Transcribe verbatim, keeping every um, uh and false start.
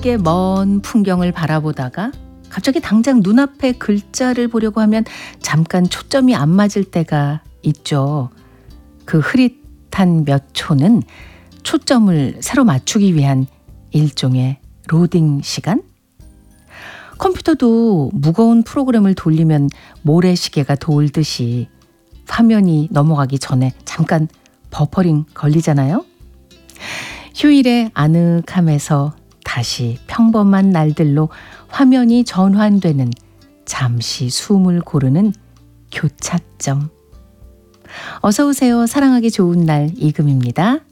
함께 먼 풍경을 바라보다가 갑자기 당장 눈앞에 글자를 보려고 하면 잠깐 초점이 안 맞을 때가 있죠. 그 흐릿한 몇 초는 초점을 새로 맞추기 위한 일종의 로딩 시간? 컴퓨터도 무거운 프로그램을 돌리면 모래시계가 돌듯이 화면이 넘어가기 전에 잠깐 버퍼링 걸리잖아요. 휴일의 아늑함에서 다시 평범한 날들로 화면이 전환되는 잠시 숨을 고르는 교차점. 어서 오세요. 사랑하기 좋은 날 이금입니다.